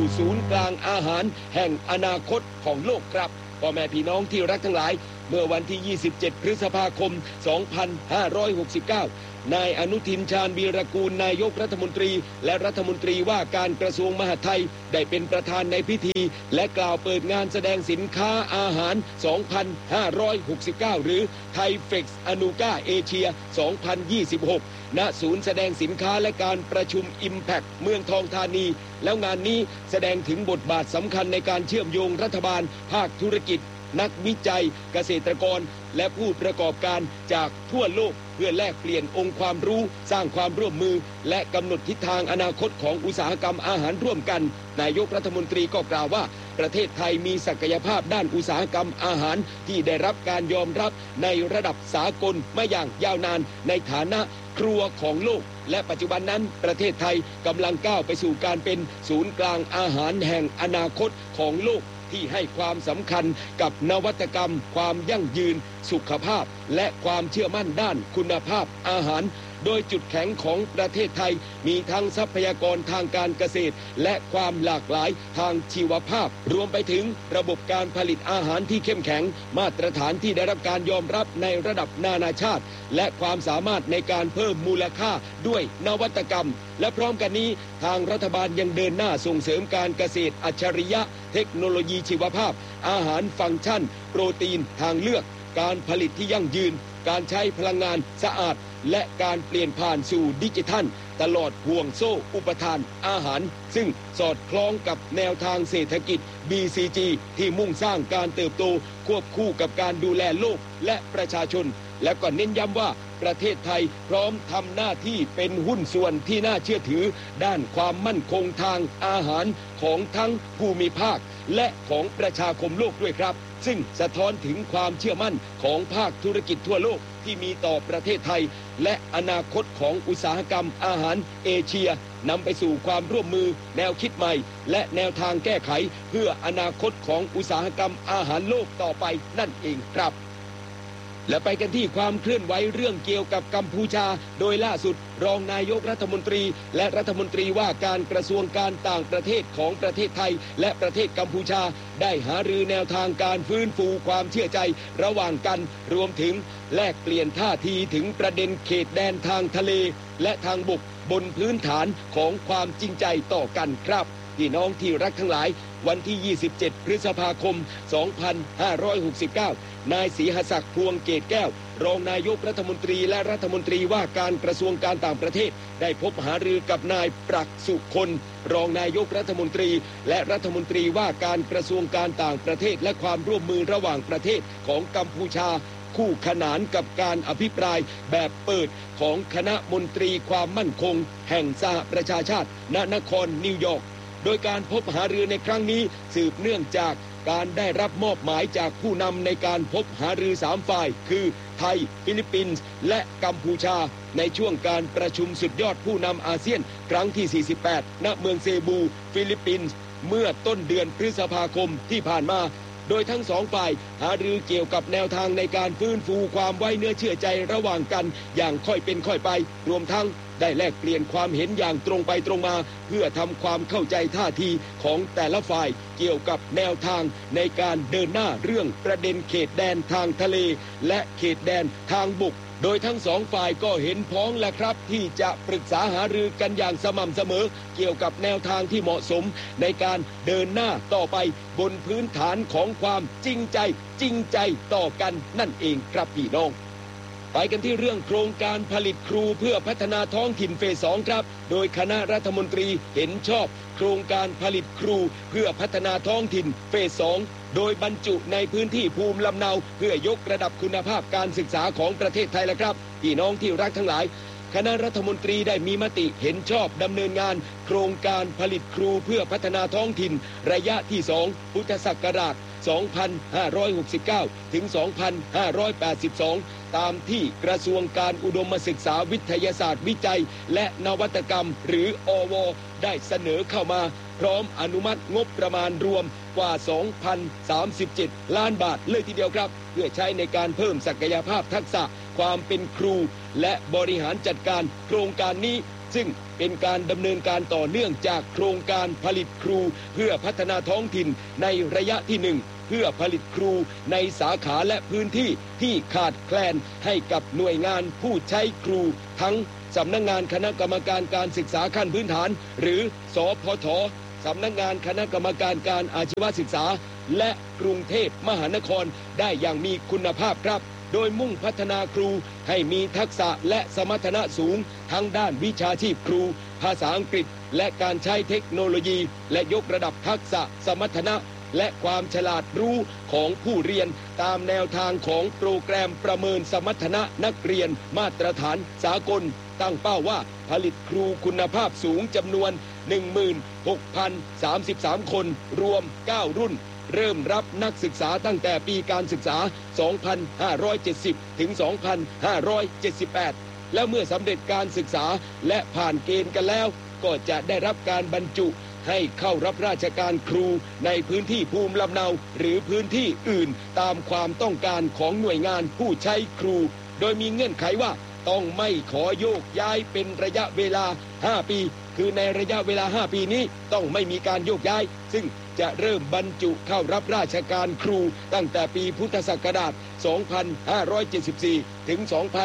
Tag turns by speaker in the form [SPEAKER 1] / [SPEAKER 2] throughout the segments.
[SPEAKER 1] ศูนย์กลางอาหารแห่งอนาคตของโลกครับพ่อแม่พี่น้องที่รักทั้งหลายเมื่อวันที่ 27 พฤษภาคม 2569 นายอนุทิน ชาญวีรกูลนายกรัฐมนตรีและรัฐมนตรีว่าการกระทรวงมหาดไทยได้เป็นประธานในพิธีและกล่าวเปิดงานแสดงสินค้าอาหาร 2569 หรือไทยเฟกซ์อนูก้าเอเชีย 2026 ณ ศูนย์แสดงสินค้าและการประชุม Impact เมืองทองธานีแล้วงานนี้แสดงถึงบทบาทสำคัญในการเชื่อมโยงรัฐบาลภาคธุรกิจนักวิจัยเกษตรกรและผู้ประกอบการจากทั่วโลกเพื่อแลกเปลี่ยนองค์ความรู้สร้างความร่วมมือและกำหนดทิศทางอนาคตของอุตสาหกรรมอาหารร่วมกันนายกรัฐมนตรีก็กล่าวว่าประเทศไทยมีศักยภาพด้านอุตสาหกรรมอาหารที่ได้รับการยอมรับในระดับสากลมาอย่างยาวนานในฐานะครัวของโลกและปัจจุบันนั้นประเทศไทยกำลังก้าวไปสู่การเป็นศูนย์กลางอาหารแห่งอนาคตของโลกที่ให้ความสำคัญกับนวัตกรรมความยั่งยืนสุขภาพและความเชื่อมั่นด้านคุณภาพอาหารโดยจุดแข็งของประเทศไทยมีทั้งทรัพยากรทางการเกษตรและความหลากหลายทางชีวภาพรวมไปถึงระบบการผลิตอาหารที่เข้มแข็งมาตรฐานที่ได้รับการยอมรับในระดับนานาชาติและความสามารถในการเพิ่มมูลค่าด้วยนวัตกรรมและพร้อมกันนี้ทางรัฐบาลยังเดินหน้าส่งเสริมการเกษตรอัจฉริยะเทคโนโลยีชีวภาพอาหารฟังก์ชันโปรตีนทางเลือกการผลิตที่ยั่งยืนการใช้พลังงานสะอาดและการเปลี่ยนผ่านสู่ดิจิทัลตลอดห่วงโซ่อุปทานอาหารซึ่งสอดคล้องกับแนวทางเศรษฐกิจ BCG ที่มุ่งสร้างการเติบโตควบคู่กับการดูแลโลกและประชาชนและก็เน้นย้ำว่าประเทศไทยพร้อมทำหน้าที่เป็นหุ้นส่วนที่น่าเชื่อถือด้านความมั่นคงทางอาหารของทั้งภูมิภาคและของประชาคมโลกด้วยครับซึ่งสะท้อนถึงความเชื่อมั่นของภาคธุรกิจทั่วโลกที่มีต่อประเทศไทยและอนาคตของอุตสาหกรรมอาหารเอเชียนำไปสู่ความร่วมมือแนวคิดใหม่และแนวทางแก้ไขเพื่ออนาคตของอุตสาหกรรมอาหารโลกต่อไปนั่นเองครับและไปกันที่ความเคลื่อนไหวเรื่องเกี่ยวกับกัมพูชาโดยล่าสุดรองนายกรัฐมนตรีและรัฐมนตรีว่าการกระทรวงการต่างประเทศของประเทศไทยและประเทศกัมพูชาได้หารือแนวทางการฟื้นฟูความเชื่อใจระหว่างกันรวมถึงแลกเปลี่ยนท่าทีถึงประเด็นเขตแดนทางทะเลและทางบกบนพื้นฐานของความจริงใจต่อกันครับพี่น้องที่รักทั้งหลายวันที่ 27 พฤษภาคม 2569 นายศรีหศักดิ์พวงเกตแก้วรองนายกรัฐมนตรีและรัฐมนตรีว่าการกระทรวงการต่างประเทศได้พบหารือกับนายปรักษ์สุคนรองนายกรัฐมนตรีและรัฐมนตรีว่าการกระทรวงการต่างประเทศและความร่วมมือระหว่างประเทศของกัมพูชาคู่ขนานกับการอภิปรายแบบเปิดของคณะมนตรีความมั่นคงแห่งสหประชาชาติณนครนิวยอร์กโดยการพบหารือในครั้งนี้สืบเนื่องจากการได้รับมอบหมายจากผู้นำในการพบหารือ3ฝ่ายคือไทยฟิลิปปินส์และกัมพูชาในช่วงการประชุมสุดยอดผู้นำอาเซียนครั้งที่ 48 ณ เมืองเซบูฟิลิปปินส์เมื่อต้นเดือนพฤษภาคมที่ผ่านมาโดยทั้งสองฝ่ายหารือเกี่ยวกับแนวทางในการฟื้นฟูความไว้เนื้อเชื่อใจระหว่างกันอย่างค่อยเป็นค่อยไปรวมทั้งได้แลกเปลี่ยนความเห็นอย่างตรงไปตรงมาเพื่อทำความเข้าใจท่าทีของแต่ละฝ่ายเกี่ยวกับแนวทางในการเดินหน้าเรื่องประเด็นเขตแดนทางทะเลและเขตแดนทางบกโดยทั้งสองฝ่ายก็เห็นพ้องแหละครับที่จะปรึกษาหารือกันอย่างสม่ำเสมอเกี่ยวกับแนวทางที่เหมาะสมในการเดินหน้าต่อไปบนพื้นฐานของความจริงใจต่อกันนั่นเองครับพี่น้องไปกันที่เรื่องโครงการผลิตครูเพื่อพัฒนาท้องถิ่นเฟส 2ครับโดยคณะรัฐมนตรีเห็นชอบโครงการผลิตครูเพื่อพัฒนาท้องถิ่นเฟส 2โดยบรรจุในพื้นที่ภูมิลำเนาเพื่อยกระดับคุณภาพการศึกษาของประเทศไทยแล้วครับพี่น้องที่รักทั้งหลายคณะรัฐมนตรีได้มีมติเห็นชอบดำเนินงานโครงการผลิตครูเพื่อพัฒนาท้องถิ่นระยะที่2พุทธศักราช2569 ถึง 2582 ตามที่กระทรวงการอุดมศึกษาวิทยาศาสตร์วิจัยและนวัตกรรมหรืออวได้เสนอเข้ามาพร้อมอนุมัติงบประมาณรวมกว่า 2,037 ล้านบาทเลยทีเดียวครับเพื่อใช้ในการเพิ่มศักยภาพทักษะความเป็นครูและบริหารจัดการโครงการนี้ซึ่งเป็นการดำเนินการต่อเนื่องจากโครงการผลิตครูเพื่อพัฒนาท้องถิ่นในระยะที่ 1เพื่อผลิตครูในสาขาและพื้นที่ที่ขาดแคลนให้กับหน่วยงานผู้ใช้ครูทั้งสำนักงานคณะกรรมการการศึกษาขั้นพื้นฐานหรือสพทสำนักงานคณะกรรมการการอาชีวศึกษาและกรุงเทพมหานครได้อย่างมีคุณภาพครับโดยมุ่งพัฒนาครูให้มีทักษะและสมรรถนะสูงทั้งด้านวิชาชีพครูภาษาอังกฤษและการใช้เทคโนโลยีและยกระดับทักษะสมรรถนะและความฉลาดรู้ของผู้เรียนตามแนวทางของโปรแกรมประเมินสมรรถนะนักเรียนมาตรฐานสากลตั้งเป้าว่าผลิตครูคุณภาพสูงจำนวน 16,033 คนรวม 9 รุ่นเริ่มรับนักศึกษาตั้งแต่ปีการศึกษา 2570 ถึง 2578 แล้วเมื่อสำเร็จการศึกษาและผ่านเกณฑ์กันแล้วก็จะได้รับการบรรจุให้เข้ารับราชการครูในพื้นที่ภูมิลำเนาหรือพื้นที่อื่นตามความต้องการของหน่วยงานผู้ใช้ครูโดยมีเงื่อนไขว่าต้องไม่ขอโยกย้ายเป็นระยะเวลา 5 ปีคือในระยะเวลา 5 ปีนี้ต้องไม่มีการโยกย้ายซึ่งจะเริ่มบรรจุเข้ารับราชการครูตั้งแต่ปีพุทธศักราช 2574 ถึง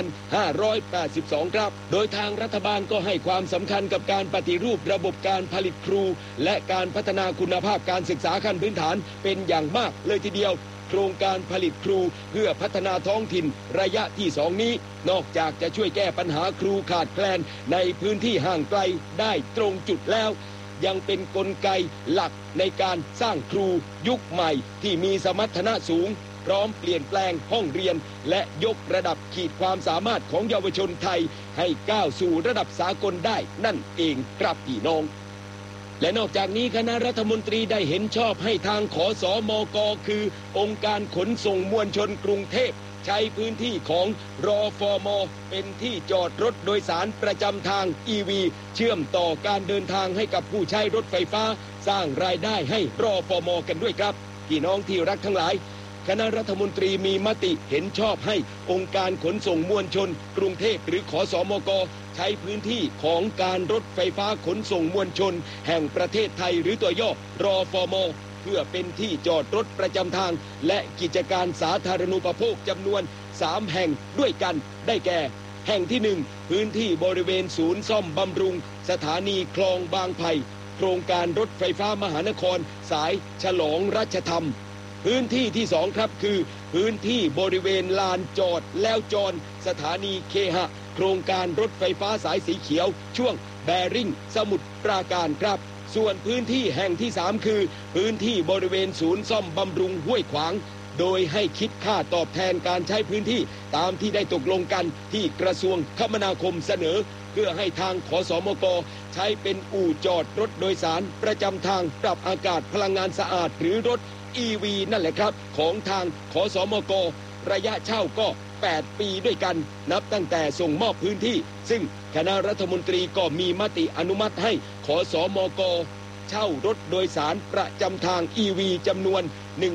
[SPEAKER 1] 2582 ครับโดยทางรัฐบาลก็ให้ความสำคัญกับการปฏิรูประบบการผลิตครูและการพัฒนาคุณภาพการศึกษาขั้นพื้นฐานเป็นอย่างมากเลยทีเดียวโครงการผลิตครูเพื่อพัฒนาท้องถิ่นระยะที่ 2 นี้นอกจากจะช่วยแก้ปัญหาครูขาดแคลนในพื้นที่ห่างไกลได้ตรงจุดแล้วยังเป็นกลไกหลักในการสร้างครูยุคใหม่ที่มีสมรรถนะสูงพร้อมเปลี่ยนแปลงห้องเรียนและยกระดับขีดความสามารถของเยาวชนไทยให้ก้าวสู่ระดับสากลได้นั่นเองครับพี่น้องและนอกจากนี้คณะรัฐมนตรีได้เห็นชอบให้ทางขสมกคือองค์การขนส่งมวลชนกรุงเทพใช้พื้นที่ของรฟม.เป็นที่จอดรถโดยสารประจำทาง EV เชื่อมต่อการเดินทางให้กับผู้ใช้รถไฟฟ้าสร้างรายได้ให้รฟม.กันด้วยครับพี่น้องที่รักทั้งหลายคณะรัฐมนตรีมีมติเห็นชอบให้องค์การขนส่งมวลชนกรุงเทพหรือขสมกใช้พื้นที่ของการรถไฟฟ้าขนส่งมวลชนแห่งประเทศไทยหรือตัวย่อรฟม.เพื่อเป็นที่จอดรถประจำทางและกิจการสาธารณูปโภคจำนวน3แห่งด้วยกันได้แก่แห่งที่1พื้นที่บริเวณศูนย์ซ่อมบำรุงสถานีคลองบางไผ่โครงการรถไฟฟ้ามหานครสายฉลองรัชธรรมพื้นที่ที่2ครับคือพื้นที่บริเวณลานจอดแล้วจอดสถานีเคหะโครงการรถไฟฟ้าสายสีเขียวช่วงแบริ่งสมุทรปราการครับส่วนพื้นที่แห่งที่3คือพื้นที่บริเวณศูนย์ซ่อมบำรุงห้วยขวางโดยให้คิดค่าตอบแทนการใช้พื้นที่ตามที่ได้ตกลงกันที่กระทรวงคมนาคมเสนอเพื่อให้ทางขสมกใช้เป็นอู่จอดรถโดยสารประจำทางปรับอากาศพลังงานสะอาดหรือรถEV นั่นแหละครับของทางขสมกระยะเช่าก็8 ปีด้วยกันนับตั้งแต่ส่งมอบพื้นที่ซึ่งคณะรัฐมนตรีก็มีมติอนุมัติให้ขสมกเช่ารถโดยสารประจำทาง EV จำนวน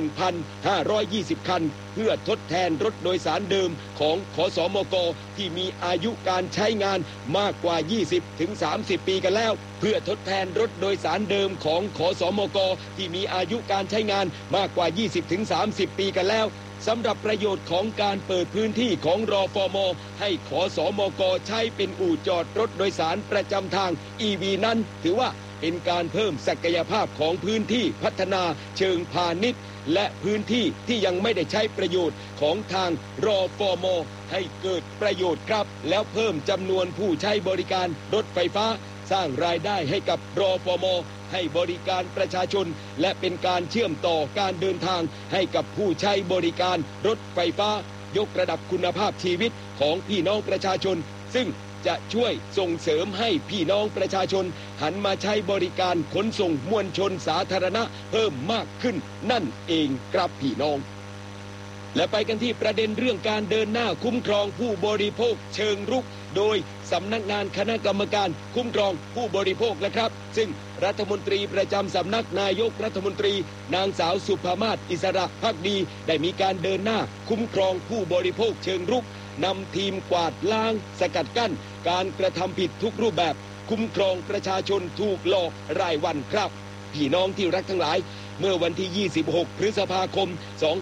[SPEAKER 1] 1,520 คันเพื่อทดแทนรถโดยสารเดิมของขสมกที่มีอายุการใช้งานมากกว่า 20-30 ปีกันแล้วเพื่อทดแทนรถโดยสารเดิมของขสมกที่มีอายุการใช้งานมากกว่า 20-30 ปีกันแล้วสำหรับประโยชน์ของการเปิดพื้นที่ของรฟม.ให้ขสมกใช้เป็นอู่จอดรถโดยสารประจำทาง EV นั้นถือว่าเป็นการเพิ่มศักยภาพของพื้นที่พัฒนาเชิงพาณิชย์และพื้นที่ที่ยังไม่ได้ใช้ประโยชน์ของทางรฟม.ให้เกิดประโยชน์ครับแล้วเพิ่มจำนวนผู้ใช้บริการรถไฟฟ้าสร้างรายได้ให้กับรฟม.ให้บริการประชาชนและเป็นการเชื่อมต่อการเดินทางให้กับผู้ใช้บริการรถไฟฟ้ายกระดับคุณภาพชีวิตของพี่น้องประชาชนซึ่งจะช่วยส่งเสริมให้พี่น้องประชาชนหันมาใช้บริการขนส่งมวลชนสาธารณะเพิ่มมากขึ้นนั่นเองครับพี่น้องและไปกันที่ประเด็นเรื่องการเดินหน้าคุ้มครองผู้บริโภคเชิงรุกโดยสำนักงานคณะกรรมการคุ้มครองผู้บริโภคนะครับซึ่งรัฐมนตรีประจำสำนักนายกรัฐมนตรีนางสาวสุภามาศอิสระภักดีได้มีการเดินหน้าคุ้มครองผู้บริโภคเชิงรุกนำทีมกวาดล้างสกัดกั้นการกระทำผิดทุกรูปแบบคุ้มครองประชาชนถูกหลอกรายวันครับพี่น้องที่รักทั้งหลายเมื่อวันที่ 26 พฤษภาคม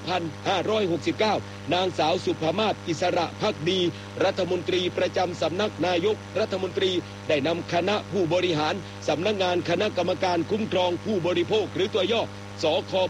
[SPEAKER 1] 2569 นางสาวสุภมาศ อิสระภักดี รัฐมนตรีประจำสำนักนายกรัฐมนตรีได้นำคณะผู้บริหารสำนักงานคณะกรรมการคุ้มครองผู้บริโภคหรือตัวย่อสค